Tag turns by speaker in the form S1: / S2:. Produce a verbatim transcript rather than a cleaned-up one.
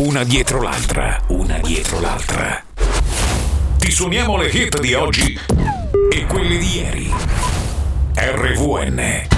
S1: una dietro l'altra, una dietro l'altra. Ti suoniamo le hit di oggi e quelle di ieri. R V N,